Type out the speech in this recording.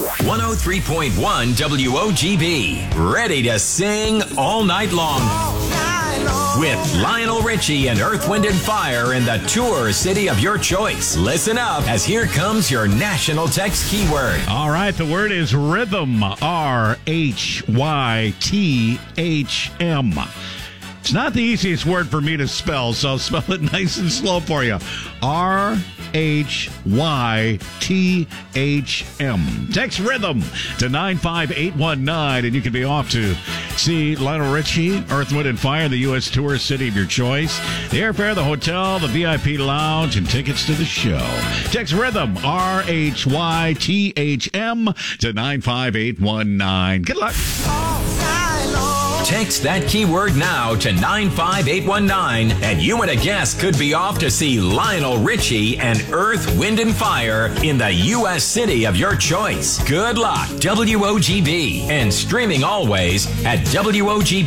103.1 WOGB. Ready to sing all night long. With Lionel Richie and Earth, Wind, and Fire in the tour city of your choice. Listen up, as here comes your national text keyword. All right, the word is rhythm. R-H-Y-T-H-M. It's not the easiest word for me to spell, so I'll spell it nice and slow for you. R-H-Y-T-H-M. Text rhythm to 95819, and you can be off to see Lionel Richie, Earth, Wind, and Fire, the U.S. tour city of your choice. The airfare, the hotel, the VIP lounge, and tickets to the show. Text rhythm, R-H-Y-T-H-M, to 95819. Good luck. Text that keyword now to 95819, and you and a guest could be off to see Lionel Richie and Earth, Wind, and Fire in the U.S. city of your choice. Good luck, WOGB, and streaming always at WOGB.